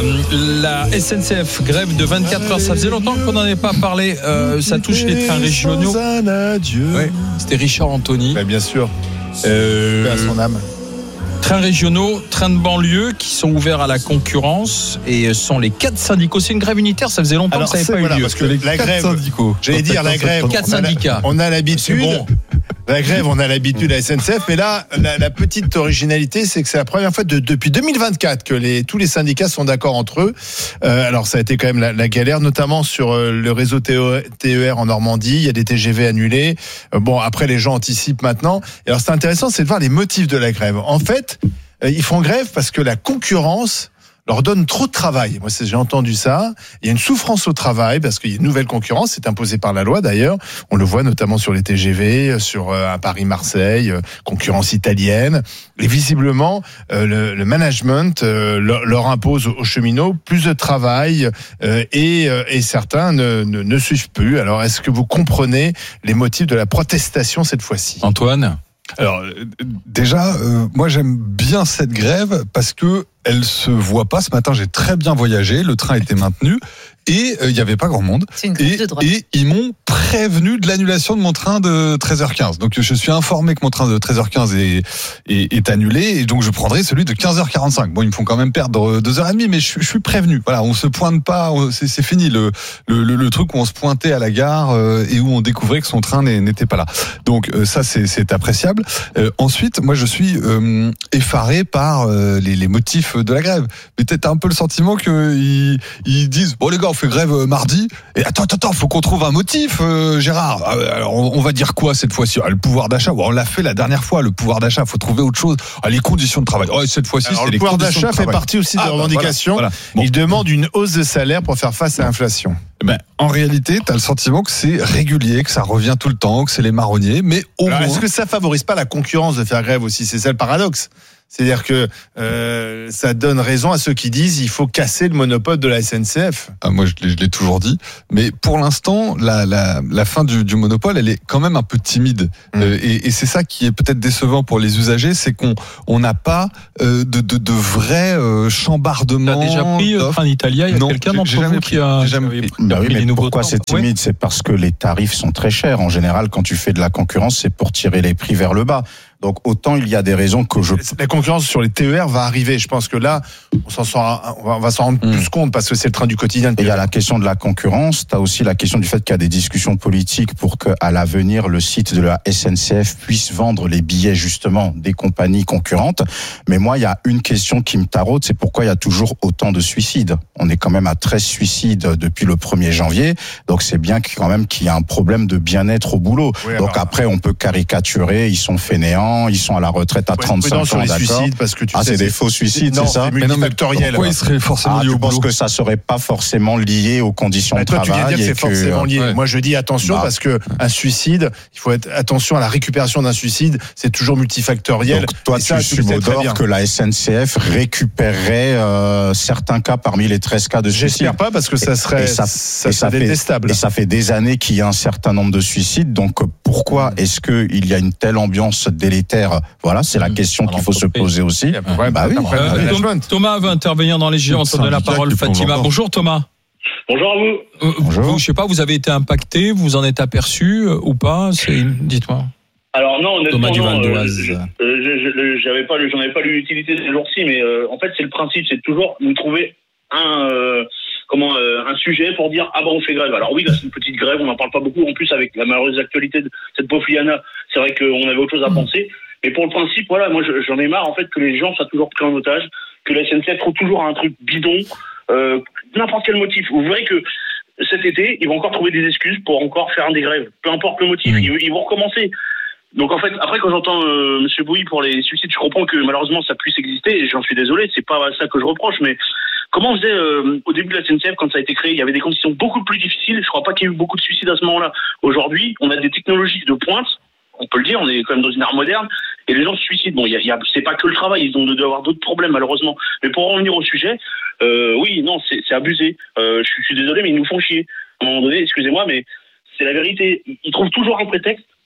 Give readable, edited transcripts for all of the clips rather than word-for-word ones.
La SNCF, grève de 24 heures. Ça faisait longtemps qu'on n'en avait pas parlé. Ça touche les trains régionaux. Ouais, c'était Richard Anthony. Bien sûr. À son âme. Trains régionaux, trains de banlieue qui sont ouverts à la concurrence et sont les 4 syndicats. C'est une grève unitaire, ça faisait longtemps que ça n'avait pas eu lieu. Parce que la grève, syndicaux. J'allais dire la grève. 4 syndicats. On a l'habitude. Bon. La grève, on a l'habitude à la SNCF, mais là, la petite originalité, c'est que c'est la première fois depuis 2024 que tous les syndicats sont d'accord entre eux. Alors, ça a été quand même la galère, notamment sur le réseau TER en Normandie. Il y a des TGV annulés. Bon, après, les gens anticipent maintenant. Et alors, c'est intéressant, c'est de voir les motifs de la grève. En fait, ils font grève parce que la concurrence leur donne trop de travail. Moi, j'ai entendu ça. Il y a une souffrance au travail parce qu'il y a une nouvelle concurrence, c'est imposé par la loi d'ailleurs. On le voit notamment sur les TGV, sur à Paris-Marseille, concurrence italienne. Et visiblement, le management leur impose aux cheminots plus de travail et certains ne suivent plus. Alors, est-ce que vous comprenez les motifs de la protestation cette fois-ci ? Antoine ? Alors, déjà, moi j'aime bien cette grève parce que elle se voit pas. Ce matin, j'ai très bien voyagé, le train était maintenu et il y avait pas grand monde. C'est une grève de droite. Et ils m'ont prévenu de l'annulation de mon train de 13h15. Donc je suis informé que mon train de 13h15 est annulé et donc je prendrai celui de 15h45. Bon, ils me font quand même perdre 2h30, mais je suis prévenu. Voilà, on se pointe pas, c'est fini le truc où on se pointait à la gare et où on découvrait que son train n'était pas là. Donc ça c'est appréciable. Ensuite, moi je suis effaré par les motifs de la grève. Mais peut-être un peu le sentiment qu'ils disent bon les gars, on fait grève mardi et attends, faut qu'on trouve un motif, Gérard. Alors on va dire quoi cette fois-ci? Le pouvoir d'achat. On l'a fait la dernière fois, le pouvoir d'achat, faut trouver autre chose. Les conditions de travail. Cette fois-ci, alors, c'est les conditions de travail. Le pouvoir d'achat fait partie aussi des revendications. Voilà. Bon. Ils demandent une hausse de salaire pour faire face à l'inflation. En réalité, tu as le sentiment que c'est régulier, que ça revient tout le temps, que c'est les marronniers, mais au moins... Est-ce que ça favorise pas la concurrence de faire grève aussi? C'est ça le paradoxe. C'est-à-dire que ça donne raison à ceux qui disent il faut casser le monopole de la SNCF. Moi, je l'ai toujours dit. Mais pour l'instant, la fin du monopole, elle est quand même un peu timide. Et c'est ça qui est peut-être décevant pour les usagers, c'est qu'on n'a pas de vrai chambardement. T'as déjà pris train d'Italia? Il y a quelqu'un d'entre vous qui a jamais pris. Mais pourquoi c'est timide? C'est parce que les tarifs sont très chers. En général, quand tu fais de la concurrence, c'est pour tirer les prix vers le bas. Donc autant il y a des raisons que la concurrence sur les TER va arriver. Je pense que là, on va s'en rendre plus compte parce que c'est le train du quotidien. Et il y a la question de la concurrence. T'as aussi la question du fait qu'il y a des discussions politiques pour que, à l'avenir, le site de la SNCF puisse vendre les billets justement des compagnies concurrentes. Mais moi, il y a une question qui me taraude, c'est pourquoi il y a toujours autant de suicides. On est quand même à 13 suicides depuis le 1er janvier. Donc c'est bien quand même qu'il y a un problème de bien-être au boulot. Oui, donc après, on peut caricaturer, ils sont fainéants. Ils sont à la retraite à 35 ans, sur les d'accord. suicides parce que c'est des faux suicides, c'est ça? C'est multifactoriel. Pourquoi ils seraient forcément liés au boulot? Je pense que ça serait pas forcément lié aux conditions de travail. Toi, tu viens de dire que c'est forcément lié. Ouais. Moi, je dis attention parce que un suicide, il faut être attention à la récupération d'un suicide. C'est toujours multifactoriel. Donc toi, tu subodores que la SNCF récupérerait certains cas parmi les 13 cas de suicide. J'espère pas parce que ça serait détestable. Et ça fait des années qu'il y a un certain nombre de suicides. Donc pourquoi est-ce qu'il y a une telle ambiance délétère? Voilà, c'est la question qu'il faut se poser aussi. Thomas veut intervenir dans les jeux. On donne la parole Fatima. Bonjour Thomas. Bonjour à vous. Bonjour. Je sais pas, vous avez été impacté, vous en êtes aperçu ou pas? Dites-moi. Alors non, honnêtement, Thomas du Val d'Oise. J'en avais pas lu l'utilité ces jours-ci, mais en fait c'est le principe, c'est toujours nous trouver un sujet pour dire on fait grève. Alors oui, là c'est une petite grève, on n'en parle pas beaucoup. En plus avec la malheureuse actualité de cette pauvre Liana, c'est vrai qu'on avait autre chose à penser. Mais pour le principe, voilà, moi j'en ai marre en fait que les gens soient toujours pris en otage, que la SNCF trouve toujours un truc bidon, n'importe quel motif. Vous verrez que cet été, ils vont encore trouver des excuses pour encore faire des grèves. Peu importe le motif, ils vont recommencer. Donc en fait, après quand j'entends Monsieur Bouy pour les suicides, je comprends que malheureusement ça puisse exister et j'en suis désolé, c'est pas ça que je reproche, mais comment on faisait au début de la SNCF quand ça a été créé, il y avait des conditions beaucoup plus difficiles, je crois pas qu'il y ait eu beaucoup de suicides à ce moment-là. Aujourd'hui, on a des technologies de pointe, on peut le dire, on est quand même dans une ère moderne et les gens se suicident. Bon, c'est pas que le travail, ils ont dû avoir d'autres problèmes malheureusement. Mais pour en revenir au sujet, oui, non, c'est abusé. Je suis désolé, mais ils nous font chier. À un moment donné, excusez-moi, mais c'est la vérité. Ils trouvent toujours un prétexte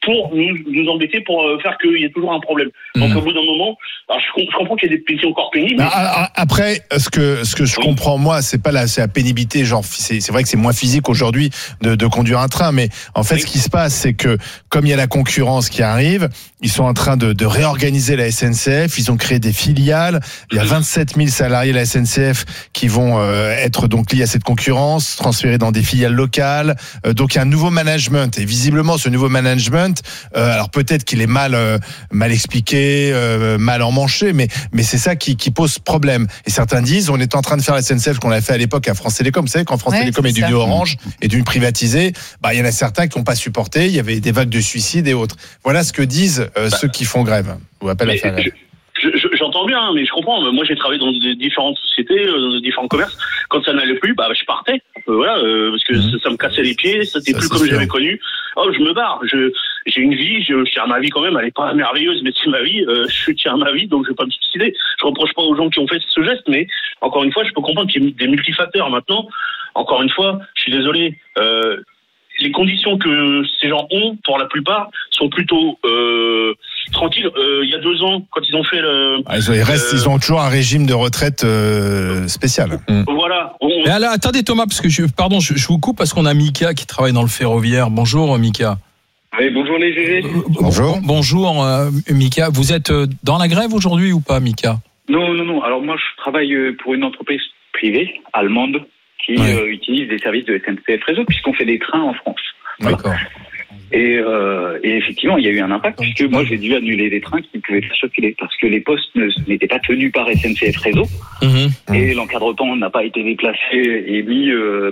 pour nous embêter, pour faire qu'il y ait toujours un problème. Donc au bout d'un moment, alors je comprends qu'il y a des métiers encore pénibles. Mais... Après, ce que je comprends moi, c'est la pénibilité, genre c'est vrai que c'est moins physique aujourd'hui de conduire un train, mais en fait ce qui se passe, c'est que comme il y a la concurrence qui arrive, ils sont en train de réorganiser la SNCF, ils ont créé des filiales, il y a 27 000 salariés de la SNCF qui vont être donc liés à cette concurrence, transférés dans des filiales locales, donc il y a un nouveau management, et visiblement ce nouveau management, alors peut-être qu'il est mal expliqué, mal emmanché, mais c'est ça qui pose problème. Et certains disent, on est en train de faire la SNCF qu'on a fait à l'époque à France Télécom. Vous savez, quand France Télécom est devenu Orange et devenu privatisé, il y en a certains qui n'ont pas supporté, il y avait des vagues de suicides et autres. Voilà ce que disent ceux qui font grève, ou appellent à faire grève. J'entends bien, mais je comprends. Moi, j'ai travaillé dans différentes sociétés, dans différents commerces. Quand ça n'allait plus, je partais. Parce que ça me cassait les pieds, c'était plus comme j'avais connu. Je me barre. J'ai une vie, je tiens à ma vie quand même. Elle est pas merveilleuse, mais c'est ma vie. Je tiens à ma vie, donc je vais pas me suicider. Je reproche pas aux gens qui ont fait ce geste, mais encore une fois, je peux comprendre qu'il y ait des multifacteurs. Maintenant, encore une fois, je suis désolé. Les conditions que ces gens ont, pour la plupart, sont plutôt tranquilles. Il y a 2 ans, quand ils ont fait ils ont toujours un régime de retraite spécial. Voilà. Mais alors, attendez Thomas, parce que je vous coupe parce qu'on a Mika qui travaille dans le ferroviaire. Bonjour Mika. Oui, bonjour les GG. Bonjour. Bonjour Mika. Vous êtes dans la grève aujourd'hui ou pas, Mika ? Non. Alors moi, je travaille pour une entreprise privée allemande qui utilise des services de SNCF Réseau puisqu'on fait des trains en France. Voilà. D'accord. Et effectivement, il y a eu un impact puisque moi, j'ai dû annuler des trains qui pouvaient faire circuler parce que les postes n'étaient pas tenus par SNCF Réseau et l'encadrement n'a pas été déplacé et mis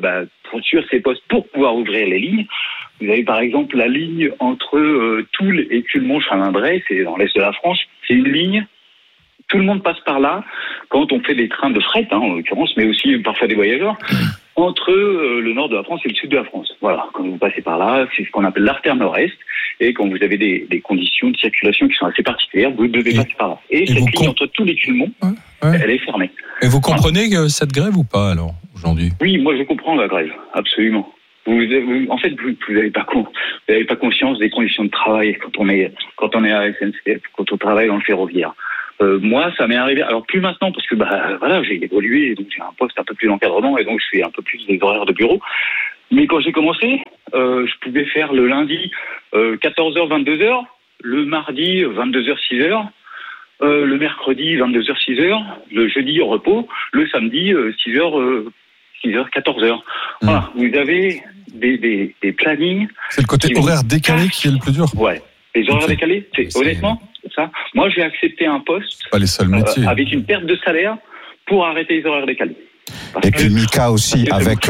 sur ces postes pour pouvoir ouvrir les lignes. Vous avez par exemple la ligne entre Toul et Culmont-Chalindrey, c'est dans l'est de la France. C'est une ligne. Tout le monde passe par là quand on fait des trains de fret, en l'occurrence, mais aussi parfois des voyageurs, entre le nord de la France et le sud de la France. Voilà, quand vous passez par là, c'est ce qu'on appelle l'artère nord-est, et quand vous avez des conditions de circulation qui sont assez particulières, vous devez passer par là. Et cette ligne entre Toul et Culmont, elle est fermée. Et vous comprenez cette grève ou pas, alors, aujourd'hui ? Oui, moi je comprends la grève, absolument. En fait, vous n'avez pas conscience des conditions de travail quand on est à SNCF, quand on travaille dans le ferroviaire. Moi, ça m'est arrivé. Alors plus maintenant parce que j'ai évolué, donc j'ai un poste un peu plus d'encadrement et donc je fais un peu plus des horaires de bureau. Mais quand j'ai commencé, je pouvais faire le lundi 14h 22h, le mardi 22h 6h, le mercredi 22h 6h, le jeudi repos, le samedi 6h 14h. Voilà, vous avez des plannings. C'est le côté horaire décalé qui est le plus dur. Ouais. Les horaires décalés, honnêtement, c'est ça. Moi, j'ai accepté un poste pas les seuls métiers. Avec une perte de salaire pour arrêter les horaires décalés. Et puis Mika aussi,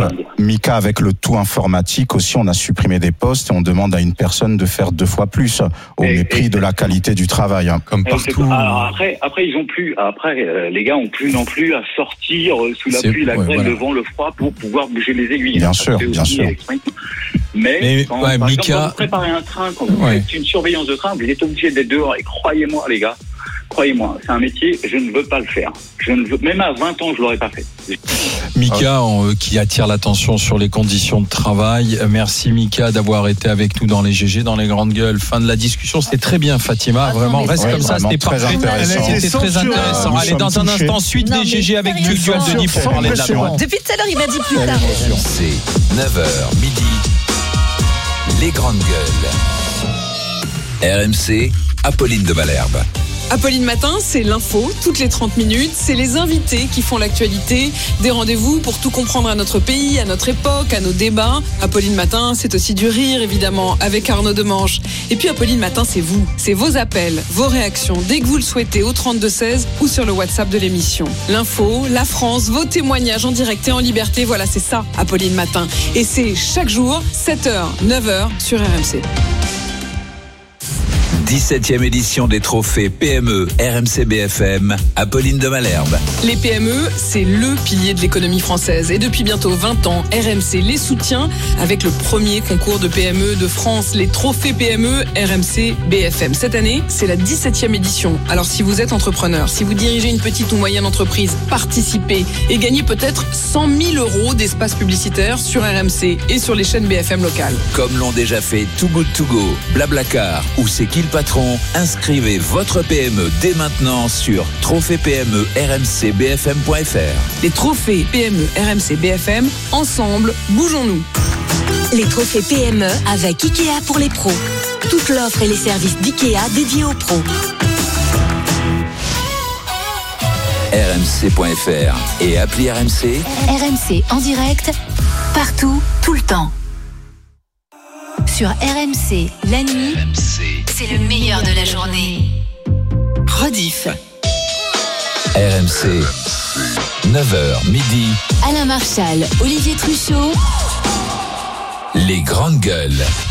avec le tout informatique aussi, on a supprimé des postes et on demande à une personne de faire 2 fois plus au mépris de la qualité du travail, comme partout. Alors après ils ont plus. Après les gars ont plus non plus à sortir sous la pluie, la grêle, devant le froid pour pouvoir bouger les aiguilles. Bien sûr. Mais quand vous préparez un train, quand vous faites une surveillance de train, vous êtes obligé d'être dehors. Et croyez-moi, les gars. Croyez-moi, c'est un métier, je ne veux pas le faire. Même à 20 ans, je ne l'aurais pas fait. Mika, qui attire l'attention sur les conditions de travail. Merci Mika d'avoir été avec nous dans les GG, dans les grandes gueules. Fin de la discussion, c'était très bien Fatima, vraiment, reste comme ça, c'était parfait. C'était très intéressant. Allez, dans un instant, suite des GG avec du gueule de Denis pour parler de la loi. Depuis tout à l'heure, il m'a dit plus tard. C'est 9h midi, les grandes gueules. RMC, Apolline de Malherbe. Apolline Matin, c'est l'info, toutes les 30 minutes. C'est les invités qui font l'actualité. Des rendez-vous pour tout comprendre à notre pays, à notre époque, à nos débats. Apolline Matin, c'est aussi du rire, évidemment, avec Arnaud Demange. Et puis Apolline Matin, c'est vous. C'est vos appels, vos réactions, dès que vous le souhaitez, au 32-16 ou sur le WhatsApp de l'émission. L'info, la France, vos témoignages en direct et en liberté. Voilà, c'est ça, Apolline Matin. Et c'est chaque jour, 7h, 9h sur RMC. 17e édition des trophées PME RMC BFM, Apolline de Malherbe. Les PME, c'est le pilier de l'économie française. Et depuis bientôt 20 ans, RMC les soutient avec le premier concours de PME de France, les trophées PME RMC BFM. Cette année, c'est la 17e édition. Alors si vous êtes entrepreneur, si vous dirigez une petite ou moyenne entreprise, participez et gagnez peut-être 100 000 € d'espace publicitaire sur RMC et sur les chaînes BFM locales. Comme l'ont déjà fait Too Good To Go, Blablacar ou C'est qui le patron, inscrivez votre PME dès maintenant sur trophées-PME-RMC-BFM.fr. Les trophées PME RMC BFM, ensemble, bougeons-nous. Les trophées PME avec Ikea pour les pros. Toute l'offre et les services d'Ikea dédiés aux pros. RMC.fr et appli RMC. RMC en direct, partout, tout le temps. Sur RMC, la nuit, c'est le meilleur de la journée. Rediff. RMC, 9h midi. Alain Marchal, Olivier Truchot. Les grandes gueules.